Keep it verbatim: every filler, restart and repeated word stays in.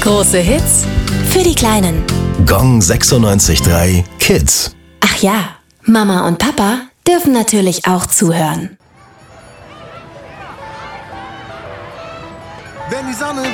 Große Hits für die Kleinen. Gong sechsundneunzig Komma drei Kids. Ach ja, Mama und Papa dürfen natürlich auch zuhören. Wenn die Sonne